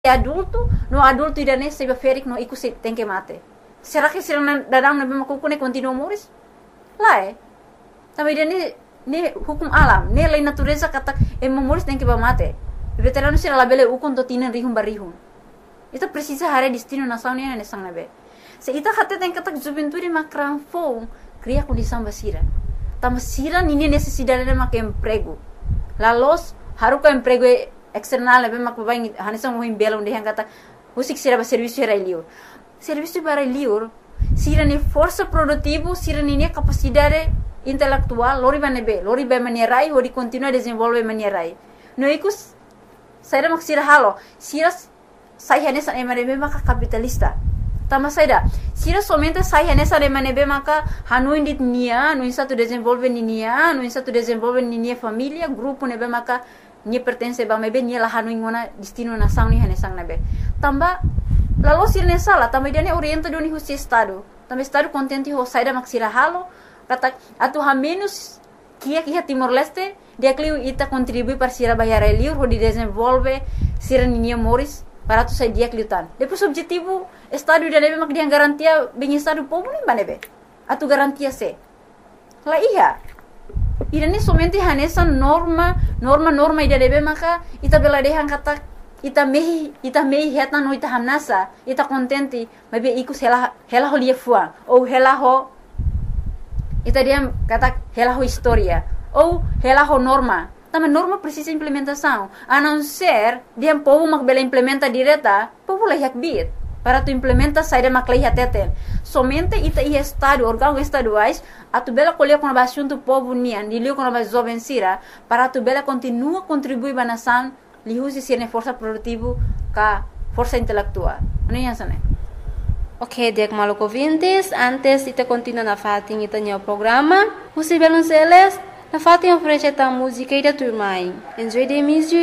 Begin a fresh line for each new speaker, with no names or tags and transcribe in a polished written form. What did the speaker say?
adulto, no adulto ida ne seba ferik no iku se tem que mate. Será que se não dadang na bema kuku ne continua moris? Lá é. Também ida ne hukum alam, ne lei natureza kata moris tem que ba mate. Veterano se la bele ukon to tinen rihum barihum. Itu precisa hare destino nação ne sang nabe. Se ita kata tem kata juventude makran fo, cria condição basira. Tama sira nini necessidade de mak emprego. La los haruka emprego external nabe mak babai hanisang mo himbela onde hang kata usik sira ba serviço era liur. Serviço para liur, sira ni força produtivo, sira ni capacidade intelectual, lori ba manierai, ori continua desenvolver manierai. No ikus saya mak sira halo, sira saya nessa emanebe maka capitalista. Tama saida, sira somente saya nessa emanebe maka hanu indit nia, no insa tu desenvolve nia, no insa tu desenvolve nia família, grupo nebe maka nia pertence ba mebe nia la hanu ingona destino na sang ni hanesang nebe. Tamba lalu sira nessa la, tamba dia ne orienta doni husi estado. Tamba estado contente ho saida mak sira halo, kata atu ha menos kia Timor Leste, dia kliu ita contribui para sira bayar liur ho di desenvolve sira nia moris para tu sai dia kliutan. Depois objetivo estado dia nebe mak dia garantia bem estado povo nem banebe. Atu garantia se. La iya. Ida ni somente hanesa norma ida nebe maka ita bela dehan kata ita mehi heta no ita hamnasa, ita contente, mebe iku hela ho lia fuang ou hela ho ita dia kata hela ho historia ou hela ho norma. Tama norma precisa implementação. A não ser dia povo mak bela implementa direta, povo la yak bit. Para tu implementa saída mak la teten. Somente ita ia estado, órgãos estaduais, a tu bela colher com a assunto povo nian, de liu com a jovem sira, para tu bela continua contribuir ba nação, li usi sirne força produtivo ka força intelectual. Ano yan sana?
Ok, dek maluk ouvintes, antes ita continua na fatin ita nyo programa, usi belon seles, na fatin oferece ta música ida turmai. Enjoy the music.